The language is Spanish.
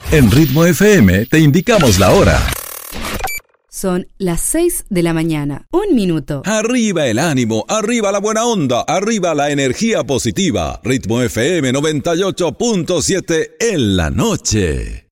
En Ritmo FM te indicamos la hora. Son las 6 de la mañana, 1 minuto. Arriba el ánimo, arriba la buena onda, arriba la energía positiva. Ritmo FM 98.7 en la noche.